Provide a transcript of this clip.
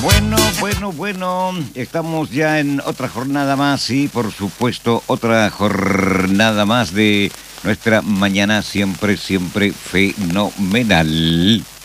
Bueno, estamos ya en otra jornada más y por supuesto otra jornada más de nuestra mañana siempre fenomenal.